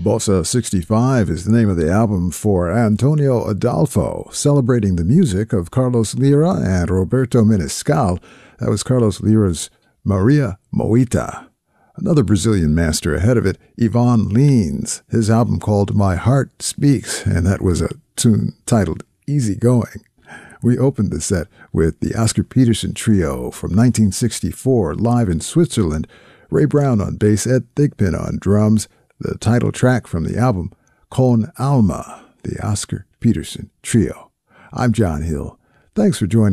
Bossa 65 is the name of the album for Antonio Adolfo, celebrating the music of Carlos Lyra and Roberto Menescal. That was Carlos Lyra's Maria Moita. Another Brazilian master ahead of it, Ivan Lins, his album called My Heart Speaks, and that was a tune titled Easy Going. We opened the set with the Oscar Peterson Trio from 1964, live in Switzerland. Ray Brown on bass, Ed Thigpen on drums, the title track from the album, Con Alma, the Oscar Peterson Trio. I'm John Hill. Thanks for joining